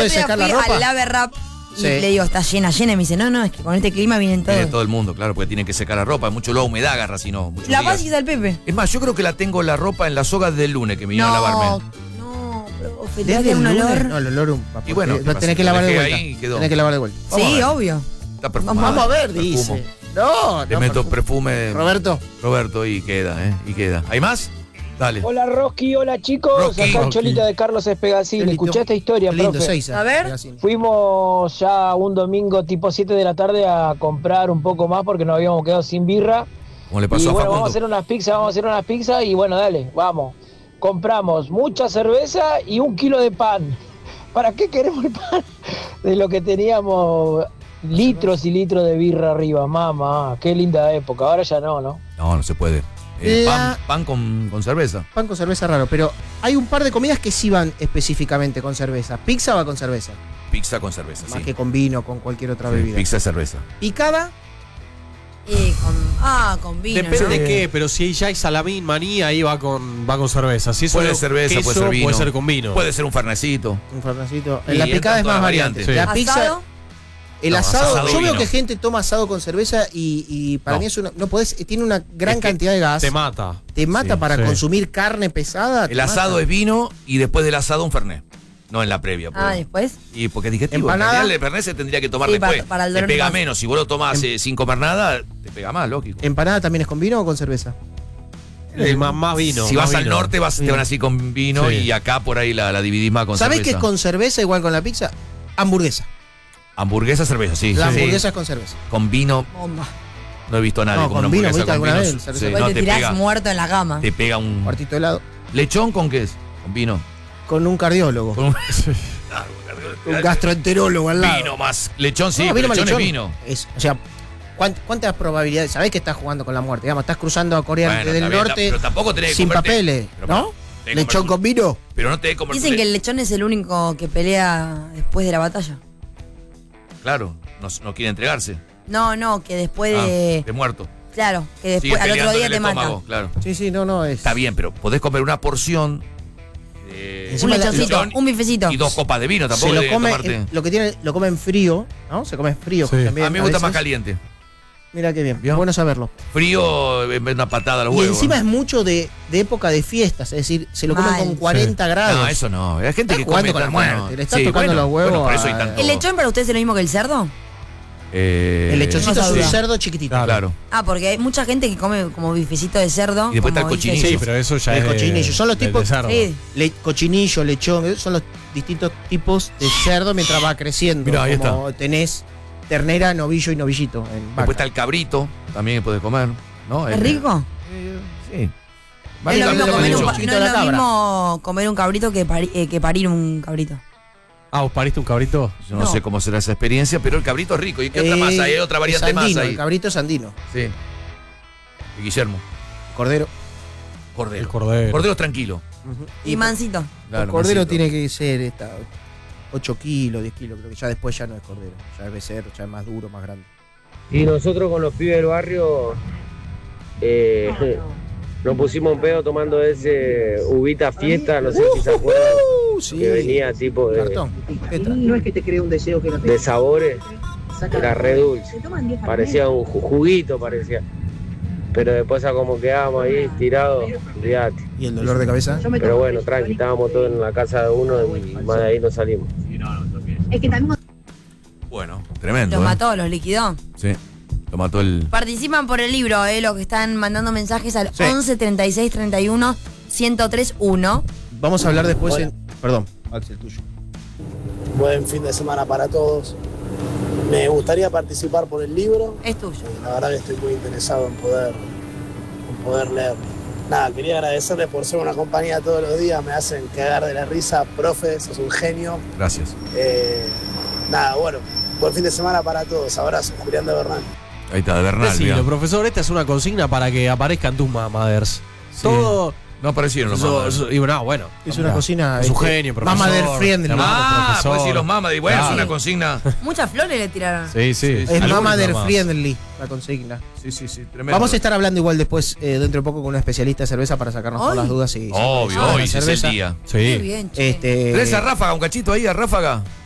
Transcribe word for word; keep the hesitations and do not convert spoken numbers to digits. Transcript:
de secar la ropa. Al Lave Rap y Sí. le digo, está llena, llena. Y me dice, no, no, es que con este clima vienen todos. Viene todo el mundo, claro, porque tienen que secar la ropa. Mucho la humedad agarra, si no. muchos La días. básica del Pepe. Es más, yo creo que la tengo la ropa en la soga del lunes que me vinieron No, a lavarme. no, profe, te va a Desde quedar el un lunes. olor. No, el olor un Y bueno, va ¿qué a pasa? tener que Lo lavar de dejé vuelta. ahí y quedó. Tenés que lavar de vuelta. Vamos a Sí, ver. obvio. Está perfumado. Vamos a ver, Perfumo. dice. No, Le no, meto perfumo. perfume. Roberto. Roberto y queda, ¿eh? Y queda. ¿Hay más? Dale. Hola Roski, hola chicos, Rocky. acá el Rocky. Cholita de Carlos Espegacini. Qué lindo. Escuché esta historia, Qué lindo, profe. Seiza. A ver. Pegacini. Fuimos ya un domingo tipo siete de la tarde a comprar un poco más porque nos habíamos quedado sin birra. ¿Cómo le Y pasó a bueno, Facundo? vamos a hacer unas pizzas, vamos a hacer unas pizzas y bueno, dale, vamos. Compramos mucha cerveza y un kilo de pan. ¿Para qué queremos el pan? De lo que teníamos litros y litros de birra arriba, mamá. Qué linda época, ahora ya no, ¿no? No, no se puede. Eh, La- pan pan con, con cerveza. Pan con cerveza raro, pero hay un par de comidas que sí van específicamente con cerveza. Pizza va con cerveza, Pizza con cerveza, más sí. que con vino, con cualquier otra Sí, bebida. pizza y cerveza. Picada, Y con, ah, con vino. Depende ¿no? de qué, pero si ya hay salamín, maní, ahí va con, va con cerveza. Si es Puede solo ser cerveza, queso, puede ser vino. puede ser con vino. Puede ser un fernecito. un fernacito. Y En la entran picada es todas más las variante. variantes. La Sí. pizza, ¿Asado? el No, asado, asado y yo veo vino. que gente toma asado con cerveza y, y para No. mí es una, no podés, tiene una gran Es que cantidad de gas. Te mata. Te mata Sí, para sí. consumir carne pesada. El asado es vino y después del asado un fernet. No en la previa. Ah, porque- después. Y porque digestivo. Empanada. En realidad el fernet se tendría que tomar Sí, después. para- para el te dolor pega de panza. menos. Si vos lo tomás Em- eh, sin comer nada, te pega más, lógico. ¿Empanada también es con vino o con cerveza? Eh, más, más vino. si más vas al vino. norte vas, te Vino. van así con vino Sí. y acá por ahí la, la dividís más con ¿Sabés cerveza. que es con cerveza igual con la pizza? Hamburguesa. Hamburguesa, cerveza, sí. La sí. hamburguesa es con cerveza. Con vino, Bomba. no he visto a nadie No, con una con vino, hamburguesa ¿viste con alguna vino. vez? Cerveza Sí, con- Después no, te te tirás pega, muerto en la cama. te pega un... Cuartito de helado. ¿Lechón con qué es? Con vino. Con un cardiólogo. Con un... Un gastroenterólogo al lado. Vino más. Lechón sí, No, pero vino más lechón es lechón. vino. Es, o sea, ¿cuánt- ¿cuántas probabilidades? Sabés que estás jugando con la muerte. Digamos, estás cruzando a Corea Bueno, del está bien, Norte pero tampoco tenés que sin comerte- papeles, pero ¿no? tenés que ¿Lechón comerte- con vino? Pero no te des comer Dicen que el lechón es el único que pelea después de la batalla. Claro, no, no quiere entregarse. No, no, que después Ah, de. de muerto. Claro, que Sigue después al otro peleando en día el te mata. estómago, claro. Sí, sí, no, no. Es... Está bien, pero podés comer una porción de Un Encima la- lechoncito, lechón un bifecito. y dos copas de vino. Se Tampoco lo tenés que come, tomarte. eh, lo que tiene, lo come en frío, ¿no? Se come en frío. Sí. también, A mí me gusta veces. más caliente. Mira qué bien, ¿Vio? bueno saberlo. Frío, en vez de una patada a los Y huevos. encima es mucho de, de época de fiestas, es decir, se lo comen Mal. con cuarenta grados. No, eso no. Hay gente Estás que jugando come con la tanto, muerte, no. le estás Sí, tocando bueno, los huevos bueno, por eso hay a- tanto. ¿El lechón para ustedes es lo mismo que el cerdo? Eh, El lechoncito no es un sabía. cerdo chiquitito. Claro. Claro. Ah, porque hay mucha gente que come como bifecito de cerdo. Y después está como el bife- cochinillo. Sí, pero eso ya El es. cochinillo. Son los de- tipos- de cerdo. Sí. Le- cochinillo, lechón, esos son los distintos tipos de cerdo mientras va creciendo. Mirá, ahí como tenés ternera, novillo y novillito. En Después vaca. está el cabrito, también que podés comer. ¿no? ¿Es El- rico? Eh, sí. Es lo, Básicamente mismo lo comer mismo. un, pa- chiquito no de es la lo cabra. mismo comer un cabrito que, pari- eh, que parir un cabrito. Ah, ¿vos pariste un cabrito? Yo no, No. sé cómo será esa experiencia, pero el cabrito es rico. ¿Y qué otra Eh, más hay? Hay otra variante es más andino, ahí. El cabrito es andino. Sí. Y Guillermo. Cordero. Cordero. El cordero. Cordero es tranquilo. Y mansito. Claro, el cordero mansito. tiene que ser esta, ocho kilos, diez kilos. Creo que ya después ya no es cordero. Ya es becerro, ya es más duro, más grande. Y nosotros con los pibes del barrio eh, nos pusimos un pedo tomando ese uvita fiesta, no sé si se acuerdan, Uh, sí. que venía tipo de, Cartón. Tetra. No es que te cree un deseo que no te de sabores, era re dulce, parecía un ju- juguito, parecía. Pero después a como quedábamos ahí tirados, olvídate. ¿Y el dolor de cabeza? Yo me Pero tomo- bueno, tranqui, estábamos todos en la casa de uno y más de ahí no salimos. Es que también Bueno, tremendo. Los ¿eh? mató, los liquidó. Sí. Lo mató el. Participan por el libro, eh, los que están mandando mensajes al Sí. once treinta y seis treinta y uno ciento tres uno. Vamos a hablar después Bueno. en... Perdón, Axel, tuyo. Buen fin de semana para todos. Me gustaría participar por el libro. Es tuyo. La verdad que estoy muy interesado en poder, en poder leer. Nada, quería agradecerles por ser una compañía todos los días. Me hacen cagar de la risa. Profe, sos un genio. Gracias. Eh, nada, bueno, buen fin de semana para todos. Abrazo, Julián de Bernal. Ahí está, de Bernal. Sí, mirá. profesor, esta es una consigna para que aparezcan tus mamaders. Todo. No aparecieron los So- mamaders. so- y bueno, bueno. Es una cocina... Es un este, genio, profesor. Mamader friendly. Te amamos, Ah, profesor. pues sí, los mamaders. Bueno, Claro. es una consigna. Muchas flores le tiraron. Sí, sí. Sí, sí. Es Algunos Mamader nomás. friendly la consigna. Sí, sí, sí, tremendo. Vamos a estar hablando igual después, eh, dentro de poco, con un especialista de cerveza para sacarnos todas Hoy. las dudas. Y, Obvio, Ah, hoy la ese es el cerveza. día. Qué Sí. bien, che. Este, ¿Tenés a Ráfaga, un cachito ahí, a Ráfaga?